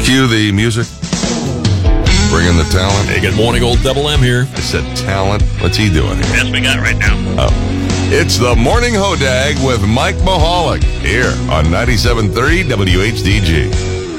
Cue the music. Bring in the talent. Hey, good morning, old Double M here. I said talent. What's he doing here? Best we got right now. Oh. It's the Morning Hodag with Mike Mahalik here on 97.3 WHDG.